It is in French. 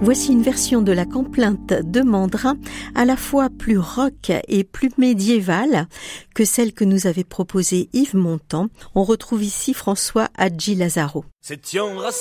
Voici une version de la complainte de Mandrin, à la fois plus rock et plus médiévale que celle que nous avait proposée Yves Montand. On retrouve ici François Hadji Lazaro.